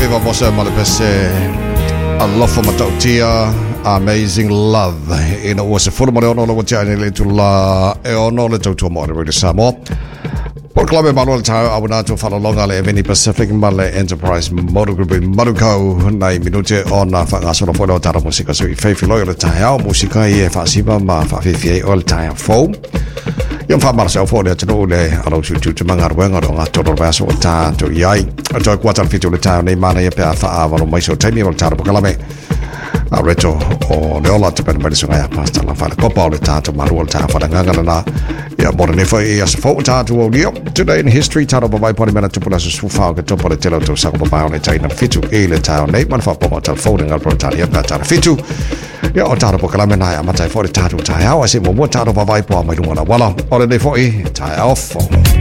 Viva Voce Malipese, a love for Matautia, amazing love. In a was a full money on all of China to La Eonola to moderate Samo. Por Club Manuel Tao, I would not to follow along any Pacific Malay Enterprise Motor Group in Maruko, 9 minutes on Fangasolo for Tara Musica, so if you loyal Tao, Musica, Fasiba, Fafi, all time foam. Yung farmer sa for the to le alo chu chu mga rwenga ro to ro baso ta to yai to kwatan fitu le ta nei mana ye pa fa ava mai so temi ro ta ro kala me reto o le ola te per so ya pasta la fa ko pa le ta to maruol ta fa nga na ya borne fa ya so ta to dio today in history ta ro ba pa mena to pula so fa to pole telo to sa ko ba on ta ina fitu e le ta nei man fa pa ta folding al pro ta ya pa ta fitu ya o taro kala mena ya matai for taro tai au ase mo taro va vai po mai lunga wala ore de foi tai off.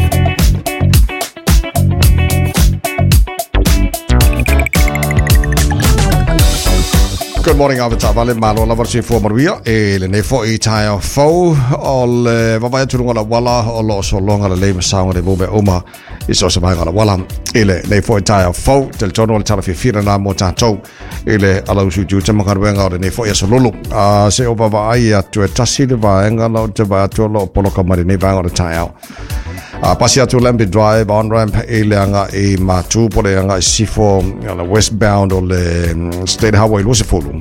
Good morning, Avatar. Vale malo la versi for Maria e le ne foi tai off all va vai tu lunga wala o lo so longa le le sound de bobe oma iso se mai wala ele ne foi tai off del tono al tara fira na mo tato ele ala usu ju te makar wenga ne foi so lulu se o baba ai atu tasi de va enga no te va to lo polo kamari ne va tai out pasia to Lambi Drive on ramp ele anga e matu pole anga sifo westbound o le state highway lusifulu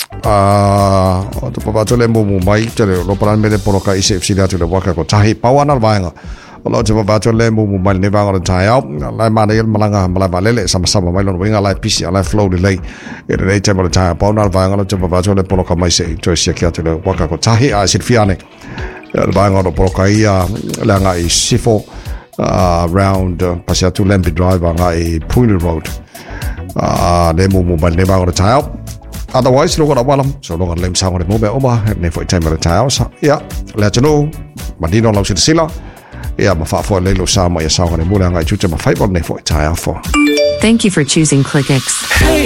o te papa to le mo mai te lo plan me de polo ka ise fsida to le waka ko tahi pawana vaenga o te papa to le mo mai ne va tai out lai mana il malanga malava lele sama mai lo winga lai pisi lai flow de lei e le te mo tai pawana vaenga te papa to le polo ka mai se to sia kia to le waka ko tahi a sit fiane vaenga do polo ka ia langa i sifo round pasia to Lambi Drive anga e Puli Road le mo mai ne va tai out. Otherwise, look at a walam, so long as lem sound of mobile oma, and if I time at the house, yeah, let you know, Madino loves the silla, yeah, my far for a little sound, my sound of the moon, and I choose my 5 on the for. Thank you for choosing ClickX.